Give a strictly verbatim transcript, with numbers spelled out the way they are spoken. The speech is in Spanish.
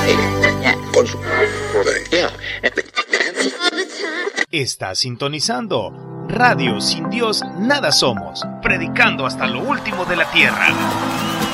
Con su... Está sintonizando Radio Sin Dios Nada Somos, predicando hasta lo último de la tierra.